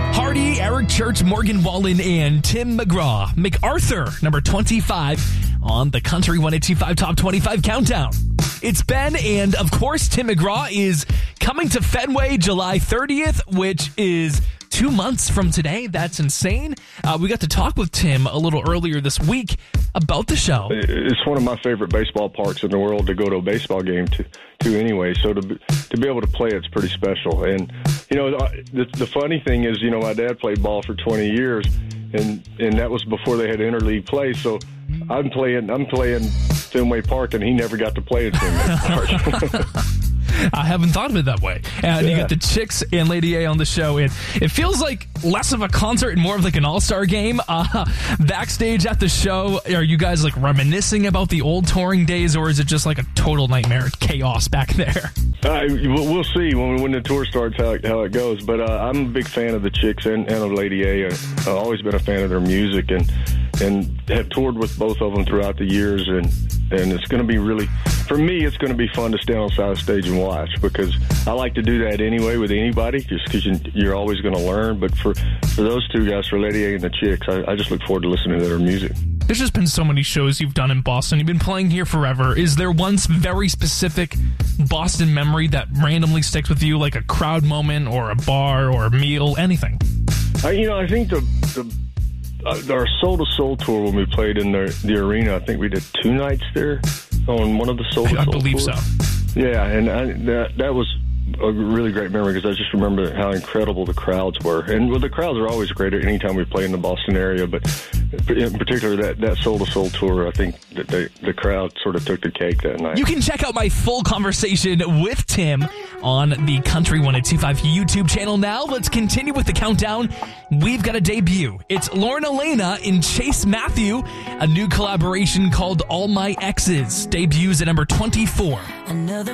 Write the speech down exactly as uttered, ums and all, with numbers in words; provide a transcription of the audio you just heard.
Hardy, Eric Church, Morgan Wallen, and Tim McGraw. MacArthur, number twenty-five on the Country one eighty-five Top twenty-five Countdown. It's Ben, and of course, Tim McGraw is coming to Fenway July thirtieth, which is two months from today. That's insane. Uh, we got to talk with Tim a little earlier this week about the show. It's one of my favorite baseball parks in the world to go to a baseball game to, to anyway. So to be, to be able to play it's pretty special. And, you know, the, the funny thing is, you know, my dad played ball for twenty years, and, and that was before they had interleague play. So I'm playing, I'm playing Fenway Park, and he never got to play at Fenway Park. I haven't thought of it that way. And yeah. You got the Chicks and Lady A on the show. And it feels like less of a concert and more of like an all-star game. Uh, backstage at the show, are you guys like reminiscing about the old touring days, or is it just like a total nightmare chaos back there? Uh, we'll see when when the tour starts how it, how it goes. But uh, I'm a big fan of the Chicks and, and of Lady A. I've always been a fan of their music and and have toured with both of them throughout the years. And, and it's going to be really, for me, it's going to be fun to stand on side stage and watch, because I like to do that anyway with anybody, just because you, you're always going to learn. But for, for those two guys, for Lady A and the Chicks, I, I just look forward to listening to their music. There's just been so many shows you've done in Boston. You've been playing here forever. Is there one very specific Boston memory that randomly sticks with you, like a crowd moment or a bar or a meal, anything? I, you know, I think the, the uh, our Soul to Soul tour, when we played in the, the arena, I think we did two nights there on one of the Soul to Soul I believe tours. so. Yeah, and I, that that was a really great memory, because I just remember how incredible the crowds were. And well, the crowds are always great at any time we play in the Boston area, but in particular that, that Soul to Soul tour, I think that they, the crowd sort of took the cake that night. You can check out my full conversation with Tim on the Country one eighty-five YouTube channel now. Let's continue with the countdown. We've got a debut. It's Lauren Elena and Chase Matthew, a new collaboration called All My Exes. Debuts at number twenty-four. Another